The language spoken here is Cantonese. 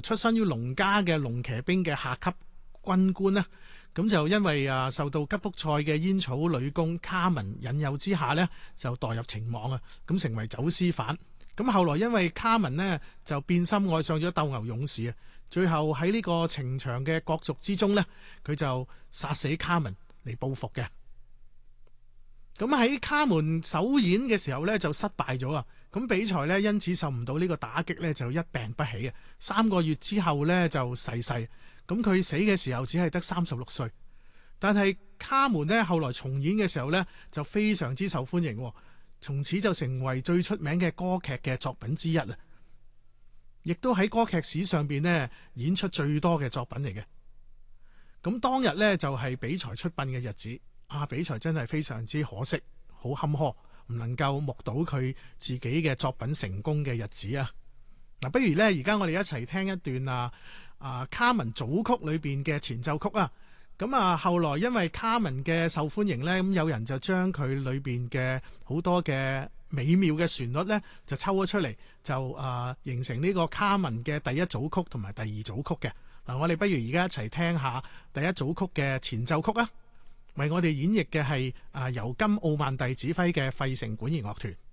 出身於農家嘅龍騎兵嘅下級軍官呢，咁就因為受到吉卜賽嘅煙草女工卡文引誘之下呢，就墮入情網啊，咁成為走私犯。咁後來因為卡文呢，就變心愛上咗鬥牛勇士啊，最後喺呢個情場嘅角逐之中呢，佢就殺死卡文嚟報復嘅。咁喺卡門首演嘅時候呢，就失敗咗啊！咁比賽呢，因此受唔到呢個打擊呢，就一病不起啊！3個月之後呢，就逝世。咁佢死嘅時候只係得36歲。但係卡門呢，後來重演嘅時候呢，就非常之受歡迎，從此就成為最出名嘅歌劇嘅作品之一啊！亦都喺歌劇史上邊呢，演出最多嘅作品嚟嘅。咁當日呢，就係比才出殯嘅日子。比才真係非常之可惜，好坎坷，唔能夠目睹佢自己嘅作品成功嘅日子啊！嗱，不如呢，而家我哋一齊聽一段卡文組曲裏邊嘅前奏曲啊！咁後來因為卡文嘅受歡迎呢，咁有人就將佢裏邊嘅好多嘅美妙嘅旋律呢，就抽咗出嚟，就形成呢個卡文嘅第一組曲同埋第二組曲嘅。嗱，我哋不如而家一齊聽下第一組曲嘅前奏曲啊！為我哋演繹嘅係由金奧曼蒂指揮嘅費城管弦樂團。